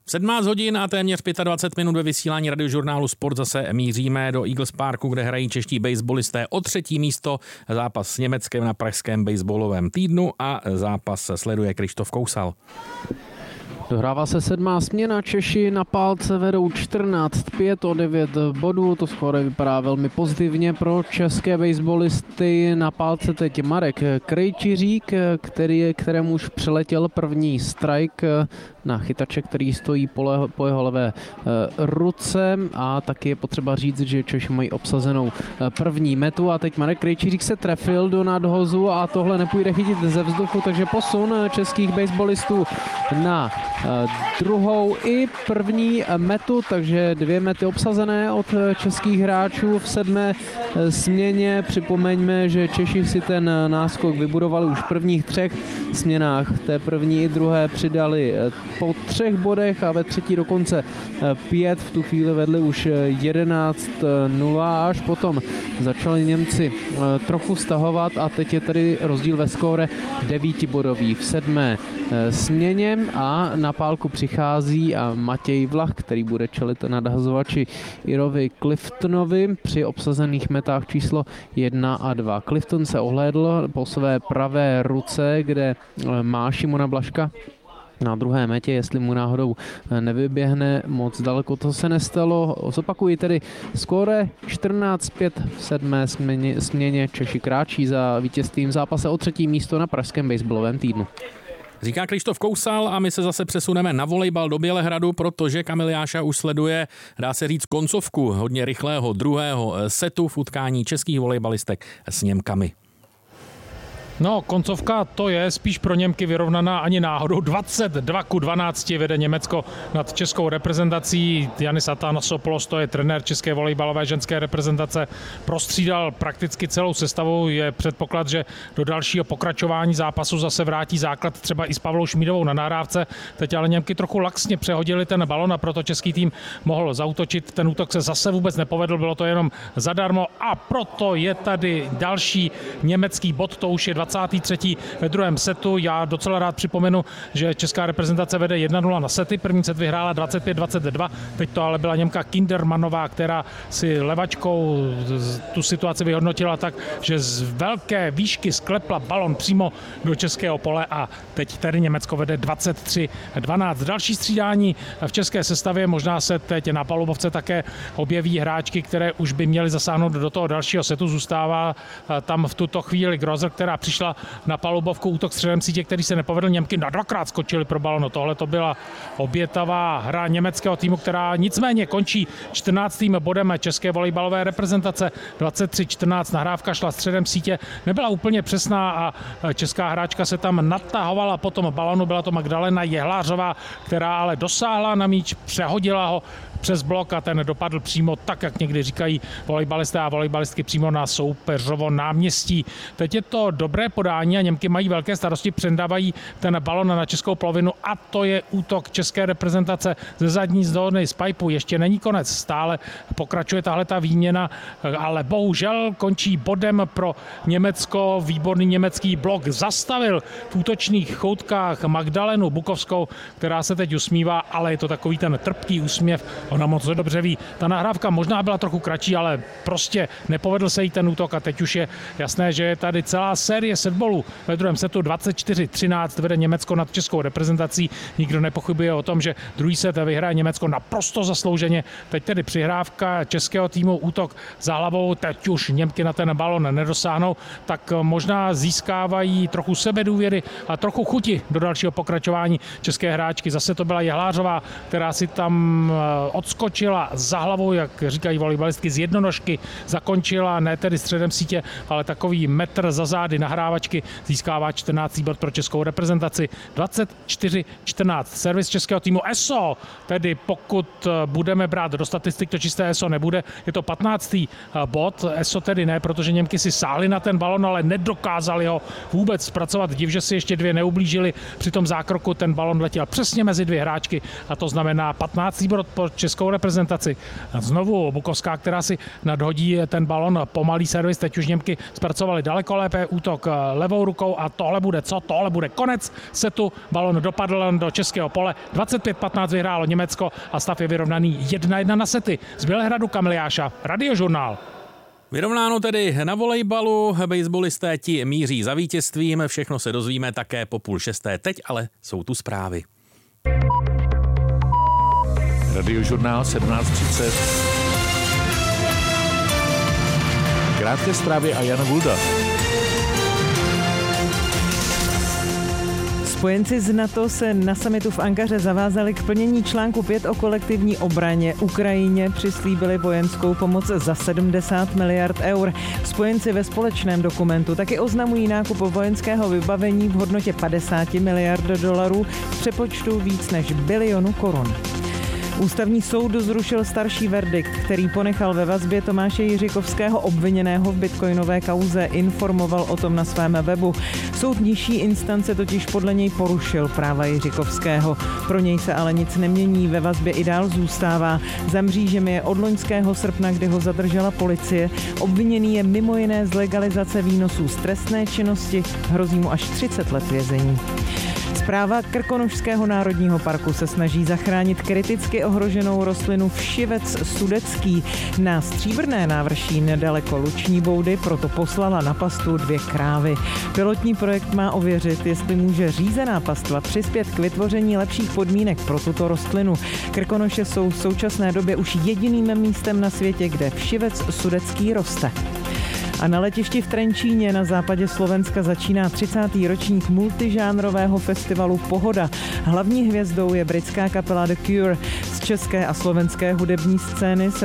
17 hodin a téměř 25 minut ve vysílání radiožurnálu Sport zase míříme do Eagles Parku, kde hrají čeští baseballisté o 3. místo. Zápas s Německem na pražském baseballovém týdnu a zápas sleduje Krištof Kousal. Dohrává se 7. směna, Češi na pálce vedou 14-5 o 9 bodů, to skóre vypadá velmi pozitivně pro české baseballisty. Na pálce teď Marek Krejčiřík, kterému už přeletěl první strike na chytače, který stojí po jeho levé ruce, a taky je potřeba říct, že Češi mají obsazenou první metu a teď Marek Krejčiřík se trefil do nadhozu a tohle nepůjde chytit ze vzduchu, takže posun českých baseballistů na druhou i první metu, takže 2 mety obsazené od českých hráčů v 7. směně. Připomeňme, že Češi si ten náskok vybudovali už v prvních 3 směnách. Té první i druhé přidali po 3 bodech a ve třetí dokonce 5. V tu chvíli vedli už 11-0, až potom začali Němci trochu stahovat a teď je tady rozdíl ve skóre 9bodový v 7. směně a na pálku přichází a Matěj Vlach, který bude čelit nadhazovači Irovi Cliftonovi při obsazených metách číslo 1 a 2. Clifton se ohlédl po své pravé ruce, kde má Šimona Blažka na druhé metě, jestli mu náhodou nevyběhne moc daleko. To se nestalo. Zopakuji tedy skóre 14-5 v 7. směně. Češi kráčí za vítězstvím v zápase o 3. místo na pražském baseballovém týdnu. Říká Krištof Kousal a my se zase přesuneme na volejbal do Bělehradu, protože Kamil Jáša už sleduje, dá se říct, koncovku hodně rychlého druhého setu v utkání českých volejbalistek s Němkami. No, koncovka to je spíš pro Němky vyrovnaná ani náhodou. 22-12 vede Německo nad českou reprezentací. Janis Atanasopoulos, to je trenér české volejbalové ženské reprezentace, prostřídal prakticky celou sestavu. Je předpoklad, že do dalšího pokračování zápasu zase vrátí základ třeba i s Pavlou Šmídovou na nahrávce. Teď ale Němky trochu laxně přehodili ten balon a proto český tým mohl zaútočit. Ten útok se zase vůbec nepovedl, bylo to jenom zadarmo a proto je tady další německý bod, to už je 23. ve druhém setu. Já docela rád připomenu, že česká reprezentace vede 1-0 na sety. První set vyhrála 25-22. Teď to ale byla Němka Kindermanová, která si levačkou tu situaci vyhodnotila tak, že z velké výšky sklepla balon přímo do českého pole a teď tedy Německo vede 23-12. Další střídání v české sestavě, možná se teď na palubovce také objeví hráčky, které už by měly zasáhnout do toho dalšího setu. Zůstává tam v tuto chvíli Grozer, která přišla na palubovku, útok středem sítě, který se nepovedl. Němky na 2krát skočili pro balon. Tohle to byla obětavá hra německého týmu, která nicméně končí 14. bodem české volejbalové reprezentace. 23-14. Nahrávka šla středem sítě, nebyla úplně přesná a česká hráčka se tam natahovala po tom balonu. Byla to Magdalena Jehlářová, která ale dosáhla na míč, přehodila ho přes blok a ten dopadl přímo tak, jak někdy říkají volejbalisté a volejbalistky, přímo na soupeřovo náměstí. Teď je to dobré podání a Němky mají velké starosti, předávají ten balon na českou polovinu a to je útok české reprezentace ze zadní zóny z pipeu. Ještě není konec, stále pokračuje tahle ta výměna, ale bohužel končí bodem pro Německo. Výborný německý blok zastavil v útočných choutkách Magdalenu Bukovskou, která se teď usmívá, ale je to takový ten trpký úsměv. Ona moc dobře ví. Ta nahrávka možná byla trochu kratší, ale prostě nepovedl se jí ten útok a teď už je jasné, že je tady celá série setbolů. Ve druhém setu 24-13 vede Německo nad českou reprezentací. Nikdo nepochybuje o tom, že druhý set vyhraje Německo naprosto zaslouženě. Teď tedy přihrávka českého týmu, útok za hlavou, teď už Němky na ten balon nedosáhnou, tak možná získávají trochu sebedůvěry a trochu chuti do dalšího pokračování české hráčky. Zase to byla Jehlářová, která si tam odskočila za hlavou, jak říkají volejbalistky, z jednonožky, zakončila ne tedy středem sítě, ale takový metr za zády nahrávačky, získává 14. bod pro českou reprezentaci. 24-14. Servis českého týmu ESO, tedy pokud budeme brát do statistik, to čisté ESO nebude, je to 15. bod. ESO tedy ne, protože Němky si sáhli na ten balon, ale nedokázali ho vůbec zpracovat. Div, že si ještě 2 neublížili. Při tom zákroku ten balon letěl přesně mezi 2 hráčky a to znamená 15. bod pro českou reprezentaci. Znovu Bukovská, která si nadhodí ten balon, pomalý servis, teď už Němky zpracovali daleko lépe útok levou rukou a tohle bude co? Tohle bude konec setu, balon dopadl do českého pole, 25-15 vyhrálo Německo a stav je vyrovnaný 1-1 na sety. Z Bělehradu Kamil Jáša, Radiožurnál. Vyrovnáno tedy na volejbalu, baseballisté ti míří za vítězstvím, všechno se dozvíme také po 5:30. Teď ale jsou tu zprávy. Radiožurnál 17:30. Krátké zprávy a Jana Gulda. Spojenci z NATO se na summitu v Ankaře zavázali k plnění článku 5 o kolektivní obraně. Ukrajině přislíbili vojenskou pomoc za 70 miliard eur. Spojenci ve společném dokumentu taky oznamují nákup vojenského vybavení v hodnotě 50 miliard dolarů v přepočtu víc než bilionu korun. Ústavní soud zrušil starší verdikt, který ponechal ve vazbě Tomáše Jiříkovského obviněného v bitcoinové kauze, informoval o tom na svém webu. Soud nižší instance totiž podle něj porušil práva Jiříkovského. Pro něj se ale nic nemění, ve vazbě i dál zůstává. Za mřížemi je od loňského srpna, kdy ho zadržela policie. Obviněný je mimo jiné z legalizace výnosů z trestné činnosti, hrozí mu až 30 let vězení. Správa Krkonošského národního parku se snaží zachránit kriticky ohroženou rostlinu všivec sudecký. Na Stříbrné návrší nedaleko Luční Boudy proto poslala na pastu 2 krávy. Pilotní projekt má ověřit, jestli může řízená pastva přispět k vytvoření lepších podmínek pro tuto rostlinu. Krkonoše jsou v současné době už jediným místem na světě, kde všivec sudecký roste. A na letišti v Trenčíně na západě Slovenska začíná 30. ročník multižánrového festivalu Pohoda. Hlavní hvězdou je britská kapela The Cure. Z české a slovenské hudební scény se